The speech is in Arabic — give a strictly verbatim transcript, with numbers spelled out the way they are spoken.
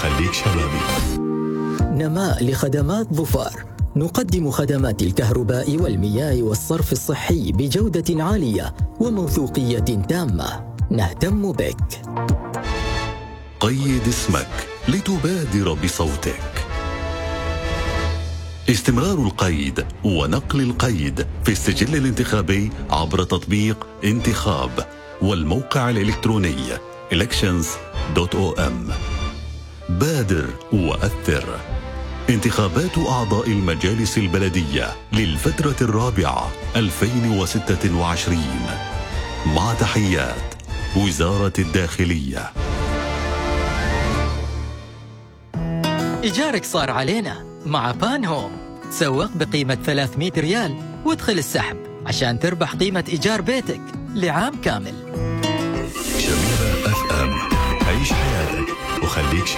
وخليك شبابي. نماء لخدمات ظفار. نقدم خدمات الكهرباء والمياه والصرف الصحي بجودة عالية وموثوقية تامة. نهتم بك. قيد اسمك لتبادر بصوتك. استمرار القيد ونقل القيد في السجل الانتخابي عبر تطبيق انتخاب والموقع الإلكتروني elections دوت أو إم. بادر وأثر. انتخابات أعضاء المجالس البلدية للفترة الرابعة ألفين وستة وعشرين. مع تحيات وزارة الداخلية. إيجارك صار علينا مع بان هوم. تسوق بقيمة ثلاثمية ريال وادخل السحب عشان تربح قيمة إيجار بيتك لعام كامل. شبيبة أف أم. عيش حياتك وخليك